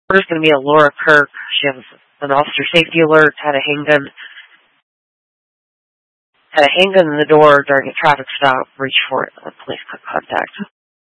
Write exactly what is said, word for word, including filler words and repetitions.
There's going to be a Laura Kirk. She has an officer safety alert, had a handgun, had a handgun in the door during a traffic stop, reached for it, and the police cut contact.